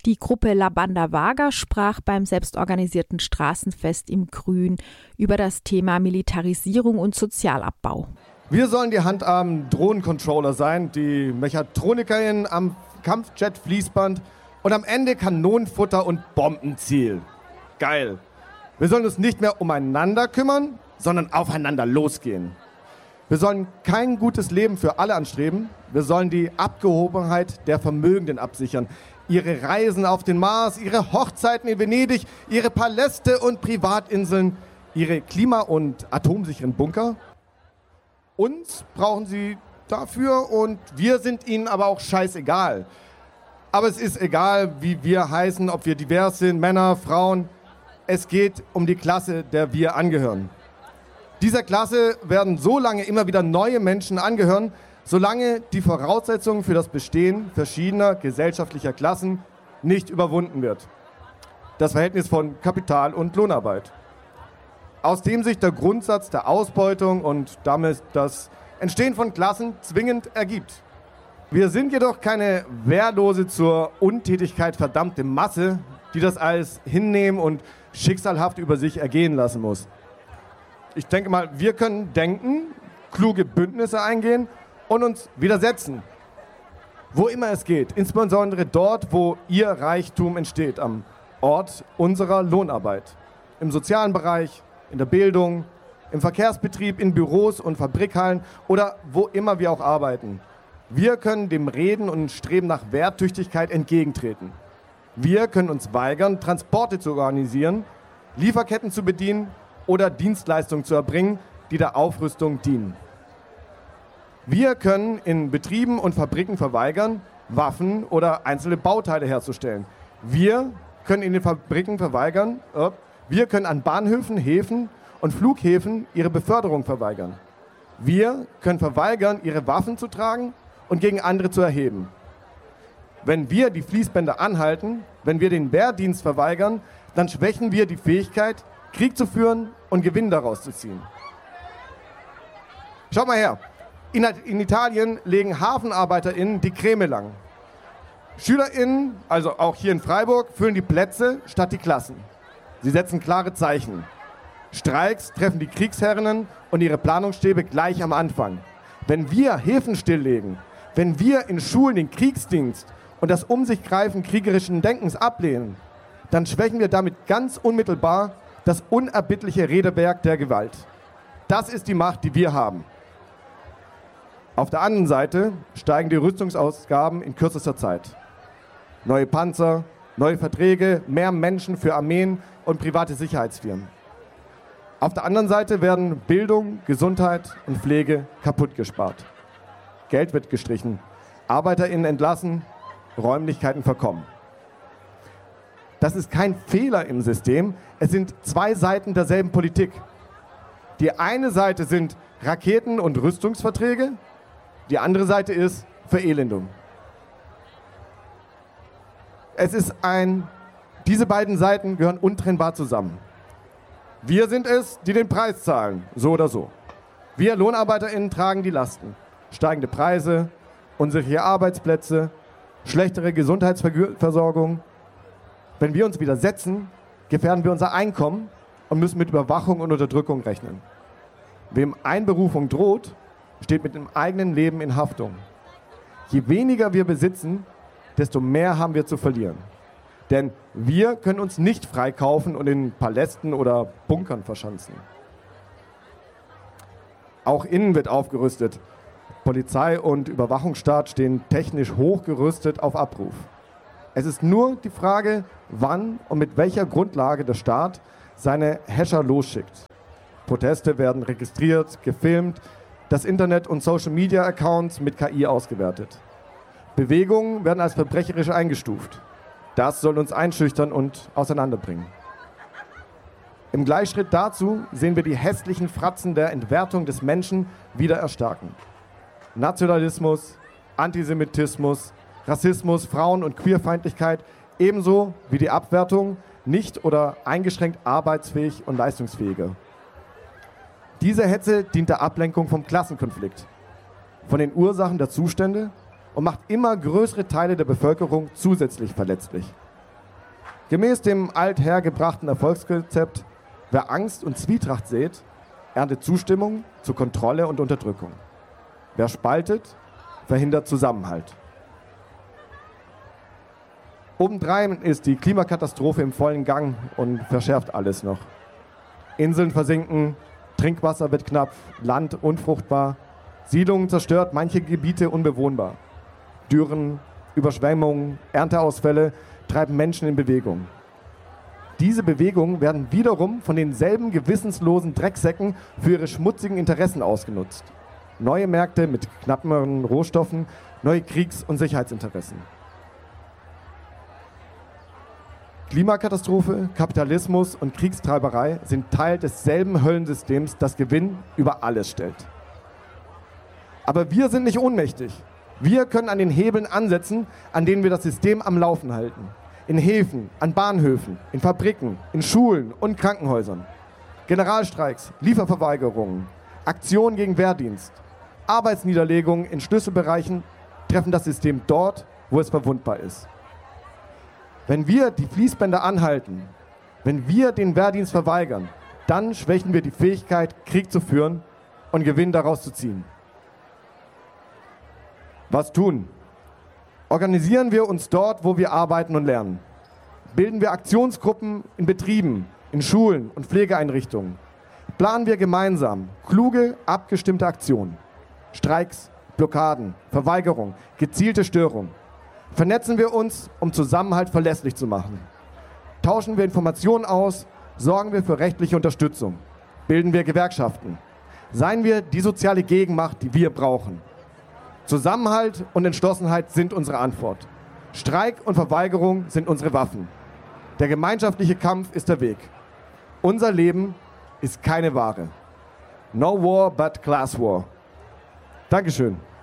Die Gruppe La Banda Vaga sprach beim selbstorganisierten Straßenfest im Grün über das Thema Militarisierung und Sozialabbau. Wir sollen die handarmen Drohnencontroller sein, die MechatronikerInnen am Kampfjet-Fließband und am Ende Kanonenfutter und Bombenziel. Geil. Wir sollen uns nicht mehr umeinander kümmern, sondern aufeinander losgehen. Wir sollen kein gutes Leben für alle anstreben. Wir sollen die Abgehobenheit der Vermögenden absichern. Ihre Reisen auf den Mars, ihre Hochzeiten in Venedig, ihre Paläste und Privatinseln, ihre klima- und atomsicheren Bunker. Uns brauchen sie dafür und wir sind ihnen aber auch scheißegal. Aber es ist egal, wie wir heißen, ob wir divers sind, Männer, Frauen. Es geht um die Klasse, der wir angehören. Dieser Klasse werden so lange immer wieder neue Menschen angehören, solange die Voraussetzungen für das Bestehen verschiedener gesellschaftlicher Klassen nicht überwunden wird. Das Verhältnis von Kapital und Lohnarbeit. Aus dem sich der Grundsatz der Ausbeutung und damit das Entstehen von Klassen zwingend ergibt. Wir sind jedoch keine wehrlose, zur Untätigkeit verdammte Masse, die das alles hinnehmen und schicksalhaft über sich ergehen lassen muss. Ich denke mal, wir können denken, kluge Bündnisse eingehen und uns widersetzen. Wo immer es geht, insbesondere dort, wo ihr Reichtum entsteht, am Ort unserer Lohnarbeit. Im sozialen Bereich, in der Bildung, im Verkehrsbetrieb, in Büros und Fabrikhallen oder wo immer wir auch arbeiten. Wir können dem Reden und Streben nach Werttüchtigkeit entgegentreten. Wir können uns weigern, Transporte zu organisieren, Lieferketten zu bedienen oder Dienstleistungen zu erbringen, die der Aufrüstung dienen. Wir können in Betrieben und Fabriken verweigern, Waffen oder einzelne Bauteile herzustellen. Wir können in den Fabriken verweigern, wir können an Bahnhöfen, Häfen und Flughäfen ihre Beförderung verweigern. Wir können verweigern, ihre Waffen zu tragen und gegen andere zu erheben. Wenn wir die Fließbänder anhalten, wenn wir den Wehrdienst verweigern, dann schwächen wir die Fähigkeit, Krieg zu führen und Gewinn daraus zu ziehen. Schaut mal her, in Italien legen HafenarbeiterInnen die Creme lang. SchülerInnen, also auch hier in Freiburg, füllen die Plätze statt die Klassen. Sie setzen klare Zeichen. Streiks treffen die Kriegsherrinnen und ihre Planungsstäbe gleich am Anfang. Wenn wir Häfen stilllegen, wenn wir in Schulen den Kriegsdienst und das Umsichgreifen kriegerischen Denkens ablehnen, dann schwächen wir damit ganz unmittelbar das unerbittliche Redewerk der Gewalt. Das ist die Macht, die wir haben. Auf der anderen Seite steigen die Rüstungsausgaben in kürzester Zeit. Neue Panzer, neue Verträge, mehr Menschen für Armeen und private Sicherheitsfirmen. Auf der anderen Seite werden Bildung, Gesundheit und Pflege kaputt gespart. Geld wird gestrichen, ArbeiterInnen entlassen, Räumlichkeiten verkommen. Das ist kein Fehler im System, es sind zwei Seiten derselben Politik. Die eine Seite sind Raketen- und Rüstungsverträge, die andere Seite ist Verelendung. Diese beiden Seiten gehören untrennbar zusammen. Wir sind es, die den Preis zahlen, so oder so. Wir LohnarbeiterInnen tragen die Lasten. Steigende Preise, unsichere Arbeitsplätze, schlechtere Gesundheitsversorgung. Wenn wir uns widersetzen, gefährden wir unser Einkommen und müssen mit Überwachung und Unterdrückung rechnen. Wem Einberufung droht, steht mit dem eigenen Leben in Haftung. Je weniger wir besitzen, desto mehr haben wir zu verlieren. Denn wir können uns nicht freikaufen und in Palästen oder Bunkern verschanzen. Auch innen wird aufgerüstet. Polizei und Überwachungsstaat stehen technisch hochgerüstet auf Abruf. Es ist nur die Frage, wann und mit welcher Grundlage der Staat seine Häscher losschickt. Proteste werden registriert, gefilmt, das Internet- und Social-Media-Accounts mit KI ausgewertet. Bewegungen werden als verbrecherisch eingestuft. Das soll uns einschüchtern und auseinanderbringen. Im Gleichschritt dazu sehen wir die hässlichen Fratzen der Entwertung des Menschen wieder erstarken. Nationalismus, Antisemitismus, Rassismus, Frauen- und Queerfeindlichkeit, ebenso wie die Abwertung nicht oder eingeschränkt arbeitsfähig und leistungsfähiger. Diese Hetze dient der Ablenkung vom Klassenkonflikt, von den Ursachen der Zustände und macht immer größere Teile der Bevölkerung zusätzlich verletzlich. Gemäß dem althergebrachten Erfolgsrezept, wer Angst und Zwietracht sät, erntet Zustimmung zu Kontrolle und Unterdrückung. Wer spaltet, verhindert Zusammenhalt. Obendrein ist die Klimakatastrophe im vollen Gang und verschärft alles noch. Inseln versinken, Trinkwasser wird knapp, Land unfruchtbar, Siedlungen zerstört, manche Gebiete unbewohnbar. Dürren, Überschwemmungen, Ernteausfälle treiben Menschen in Bewegung. Diese Bewegungen werden wiederum von denselben gewissenslosen Drecksäcken für ihre schmutzigen Interessen ausgenutzt. Neue Märkte mit knapperen Rohstoffen, neue Kriegs- und Sicherheitsinteressen. Klimakatastrophe, Kapitalismus und Kriegstreiberei sind Teil desselben Höllensystems, das Gewinn über alles stellt. Aber wir sind nicht ohnmächtig. Wir können an den Hebeln ansetzen, an denen wir das System am Laufen halten. In Häfen, an Bahnhöfen, in Fabriken, in Schulen und Krankenhäusern. Generalstreiks, Lieferverweigerungen, Aktionen gegen Wehrdienst, Arbeitsniederlegungen in Schlüsselbereichen treffen das System dort, wo es verwundbar ist. Wenn wir die Fließbänder anhalten, wenn wir den Wehrdienst verweigern, dann schwächen wir die Fähigkeit, Krieg zu führen und Gewinn daraus zu ziehen. Was tun? Organisieren wir uns dort, wo wir arbeiten und lernen. Bilden wir Aktionsgruppen in Betrieben, in Schulen und Pflegeeinrichtungen. Planen wir gemeinsam kluge, abgestimmte Aktionen. Streiks, Blockaden, Verweigerung, gezielte Störung. Vernetzen wir uns, um Zusammenhalt verlässlich zu machen. Tauschen wir Informationen aus, sorgen wir für rechtliche Unterstützung. Bilden wir Gewerkschaften. Seien wir die soziale Gegenmacht, die wir brauchen. Zusammenhalt und Entschlossenheit sind unsere Antwort. Streik und Verweigerung sind unsere Waffen. Der gemeinschaftliche Kampf ist der Weg. Unser Leben ist keine Ware. No war but class war. Dankeschön.